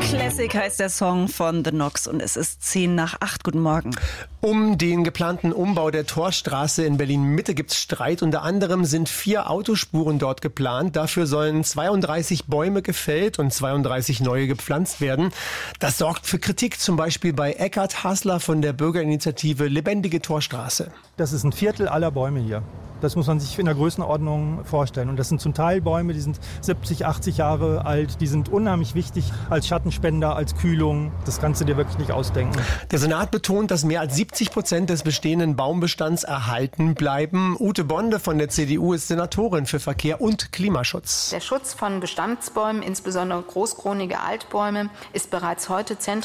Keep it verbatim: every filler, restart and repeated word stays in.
Classic heißt der Song von The Knocks und es ist zehn nach acht. Guten Morgen. Um den geplanten Umbau der Torstraße in Berlin-Mitte gibt es Streit. Unter anderem sind vier Autospuren dort geplant. Dafür sollen zweiunddreißig Bäume gefällt und zweiunddreißig neue gepflanzt werden. Das sorgt für Kritik, zum Beispiel bei Eckhard Hassler von der Bürgerinitiative Lebendige Torstraße. Das ist ein Viertel aller Bäume hier. Das muss man sich in der Größenordnung vorstellen. Und das sind zum Teil Bäume, die sind siebzig, achtzig Jahre alt. Die sind unheimlich wichtig als Schattenspender, als Kühlung. Das kannst du dir wirklich nicht ausdenken. Der Senat betont, dass mehr als siebzig Prozent des bestehenden Baumbestands erhalten bleiben. Ute Bonde von der C D U ist Senatorin für Verkehr und Klimaschutz. Der Schutz von Bestandsbäumen, insbesondere großkronige Altbäume, ist bereits heute zentraler